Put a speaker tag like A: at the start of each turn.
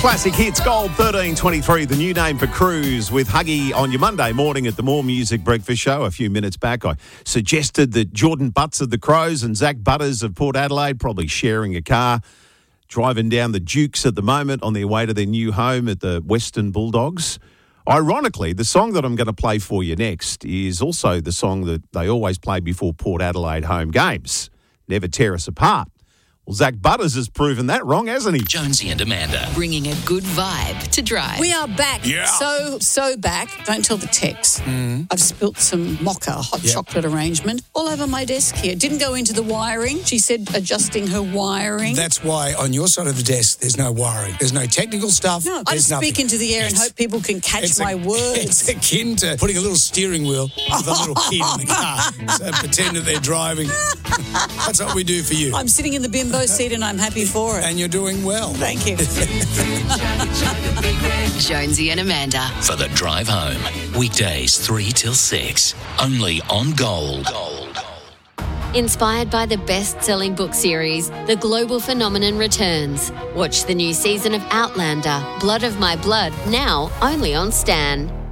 A: Classic Hits Gold 1323, the new name for Cruise, with Huggy on your Monday morning at the More Music Breakfast Show. A few minutes back, I suggested that Jordan Butts of the Crows and Zach Butters of Port Adelaide probably sharing a car, driving down the Dukes at the moment on their way to their new home at the Western Bulldogs. Ironically, the song that I'm going to play for you next is also the song that they always play before Port Adelaide home games, Never Tear Us Apart. Well, Zach Butters has proven that wrong, hasn't he?
B: Jonesy and Amanda.
C: Bringing a good vibe to drive.
D: We are back.
A: Yeah.
D: So back. Don't tell the techs. I've spilt some mocha hot chocolate arrangement all over my desk here. Didn't go into the wiring. She said adjusting her wiring.
E: That's why on your side of the desk, there's no wiring. There's no technical stuff.
D: No, I just speak into the air and hope people can catch my
E: It's
D: words.
E: akin to putting a little steering wheel with a little kid in the car. So pretend that they're driving. That's what we do for you.
D: I'm sitting in the bimbo seat and I'm happy for it.
E: And you're doing well.
D: Thank you.
C: Jonesy and Amanda.
B: For the drive home. Weekdays 3 till 6. Only on Gold.
F: Inspired by the best-selling book series, The Global Phenomenon returns. Watch the new season of Outlander, Blood of My Blood, now only on Stan.